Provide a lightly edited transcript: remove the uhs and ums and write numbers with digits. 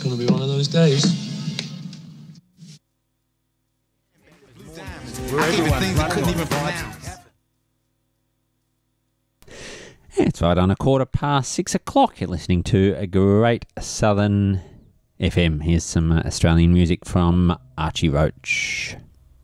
going to be one of those days. It's right on 6:15. You're listening to a Great Southern FM. Here's some Australian music from Archie Roach.